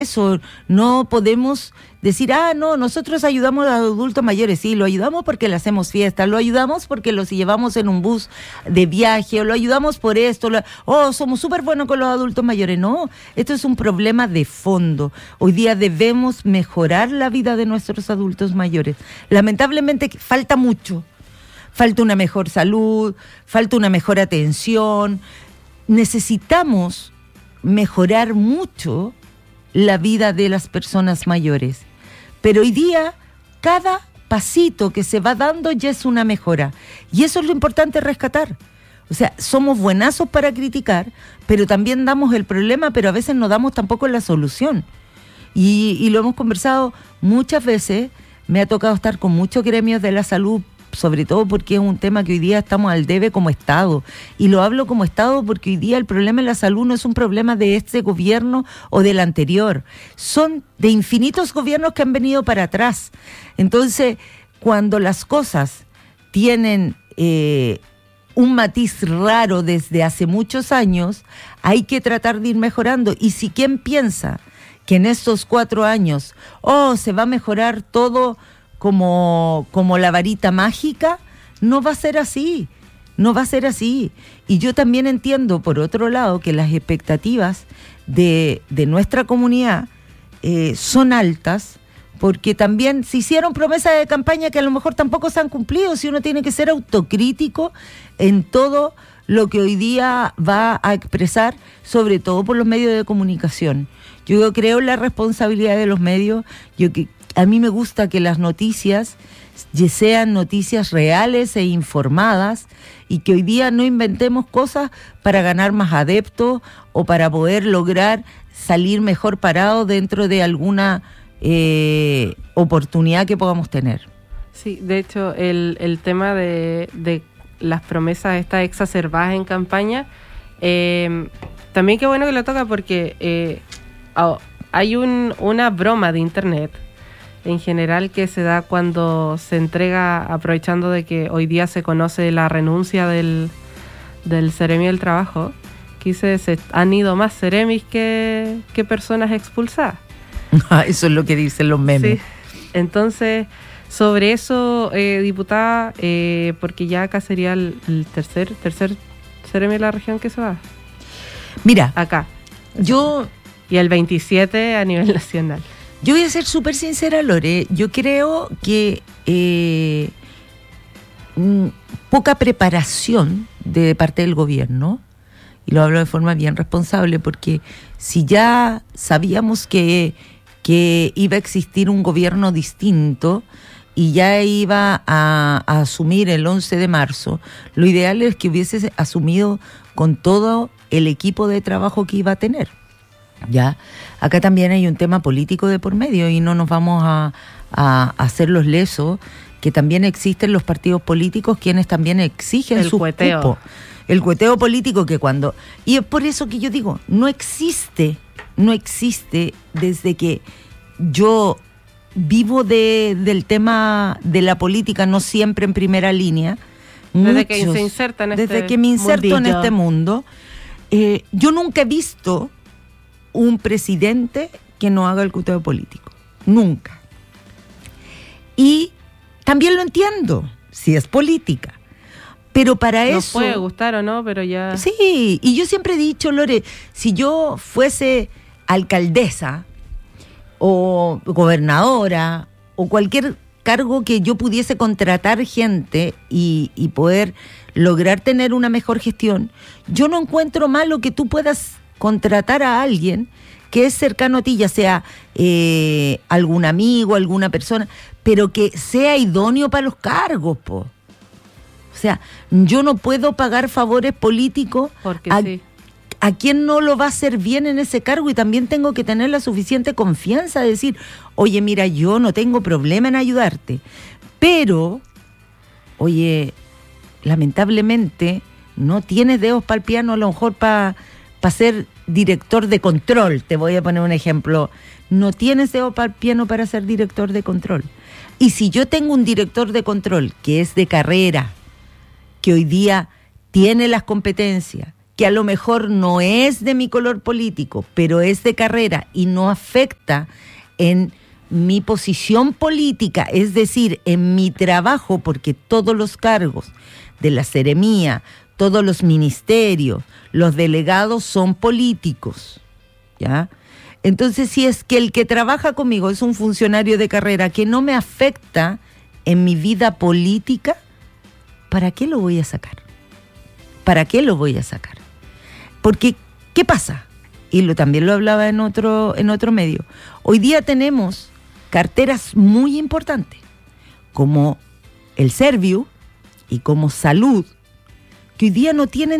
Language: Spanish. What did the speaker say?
eso, no podemos decir, no, nosotros ayudamos a los adultos mayores. Sí, lo ayudamos porque le hacemos fiesta, lo ayudamos porque los llevamos en un bus de viaje, o lo ayudamos por esto, somos súper buenos con los adultos mayores. No, esto es un problema de fondo. Hoy día debemos mejorar la vida de nuestros adultos mayores. Lamentablemente falta mucho. Falta una mejor salud, falta una mejor atención. Necesitamos mejorar mucho la vida de las personas mayores. Pero hoy día, cada pasito que se va dando ya es una mejora. Y eso es lo importante rescatar. O sea, somos buenazos para criticar, pero también damos el problema, pero a veces no damos tampoco la solución. Y lo hemos conversado muchas veces. Me ha tocado estar con muchos gremios de la salud, sobre todo porque es un tema que hoy día estamos al debe como Estado. Y lo hablo como Estado porque hoy día el problema de la salud no es un problema de este gobierno o del anterior. Son de infinitos gobiernos que han venido para atrás. Entonces, cuando las cosas tienen un matiz raro desde hace muchos años, hay que tratar de ir mejorando. Y si quien piensa que en estos 4 años, se va a mejorar todo como la varita mágica, no va a ser así, no va a ser así. Y yo también entiendo, por otro lado, que las expectativas de nuestra comunidad son altas, porque también se hicieron promesas de campaña que a lo mejor tampoco se han cumplido, si uno tiene que ser autocrítico en todo lo que hoy día va a expresar, sobre todo por los medios de comunicación. Yo creo en la responsabilidad de los medios. A mí me gusta que las noticias sean noticias reales e informadas, y que hoy día no inventemos cosas para ganar más adeptos o para poder lograr salir mejor parados dentro de alguna oportunidad que podamos tener. Sí, de hecho, el tema de las promesas estas exacerbadas en campaña, también qué bueno que lo toca, porque hay una broma de internet en general que se da cuando se entrega, aprovechando de que hoy día se conoce la renuncia del Seremi del Trabajo, que dice, se han ido más Seremis que personas expulsadas. Eso es lo que dicen los memes. Sí. Entonces, sobre eso, diputada, porque ya acá sería el tercer Seremi de la región que se va. Mira, acá. Yo... Y el 27 a nivel nacional. Yo voy a ser súper sincera, Lore. Yo creo que poca preparación de parte del gobierno, y lo hablo de forma bien responsable, porque si ya sabíamos que iba a existir un gobierno distinto y ya iba a asumir el 11 de marzo, lo ideal es que hubiese asumido con todo el equipo de trabajo que iba a tener. Ya, acá también hay un tema político de por medio, y no nos vamos a hacer los lesos, que también existen los partidos políticos quienes también exigen su cupo. El cueteo político y es por eso que yo digo, no existe desde que yo vivo del tema de la política, no siempre en primera línea. Desde que me inserto en este mundo, yo nunca he visto un presidente que no haga el cueteo político. Nunca. Y también lo entiendo, si es política. Pero para eso... Nos puede gustar o no, pero ya... Sí, y yo siempre he dicho, Lore, si yo fuese alcaldesa o gobernadora o cualquier cargo que yo pudiese contratar gente y poder lograr tener una mejor gestión, yo no encuentro malo que tú puedas contratar a alguien que es cercano a ti, ya sea algún amigo, alguna persona, pero que sea idóneo para los cargos, po. O sea, yo no puedo pagar favores políticos a quien no lo va a hacer bien en ese cargo, y también tengo que tener la suficiente confianza de decir, oye, mira, yo no tengo problema en ayudarte, pero, oye, lamentablemente no tienes dedos para el piano, a lo mejor para ser director de control. Te voy a poner un ejemplo. No tienes dedos para el piano para ser director de control. Y si yo tengo un director de control que es de carrera, que hoy día tiene las competencias, que a lo mejor no es de mi color político, pero es de carrera y no afecta en mi posición política, es decir, en mi trabajo, porque todos los cargos de la seremía, todos los ministerios, los delegados son políticos, ¿ya? Entonces, si es que el que trabaja conmigo es un funcionario de carrera que no me afecta en mi vida política, ¿para qué lo voy a sacar? ¿Para qué lo voy a sacar? Porque, ¿qué pasa? Y también lo hablaba en otro medio. Hoy día tenemos carteras muy importantes, como el Serviu y como Salud, que hoy día no tienen